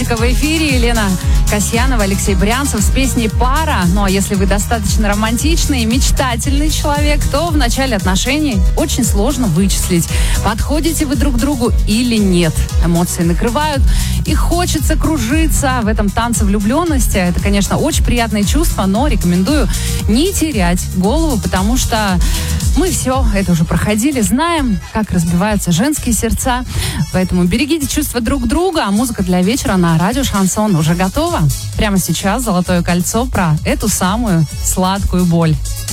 Романтика в эфире. Елена Касьянова, Алексей Брянцев с песней «Пара». Ну а если вы достаточно романтичный и мечтательный человек, то в начале отношений очень сложно вычислить, подходите вы друг другу или нет. Эмоции накрывают, и хочется кружиться в этом танце влюбленности. Это, конечно, очень приятное чувство, но рекомендую не терять голову, потому что мы все это уже проходили, знаем, как разбиваются женские сердца. Поэтому берегите чувства друг друга, а музыка для вечера на радио «Шансон» уже готова. Прямо сейчас «Золотое кольцо» про эту самую сладкую боль.